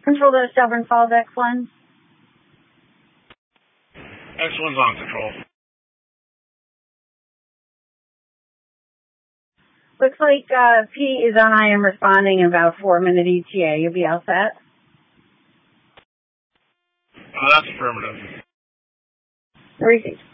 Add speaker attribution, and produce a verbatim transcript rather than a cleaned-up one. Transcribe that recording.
Speaker 1: Control to Stubborn Falls, X one.
Speaker 2: X one's on control.
Speaker 1: Looks like uh, P is on I am responding in about four minute E T A. You'll be all set?
Speaker 2: Oh, that's affirmative.
Speaker 1: Received.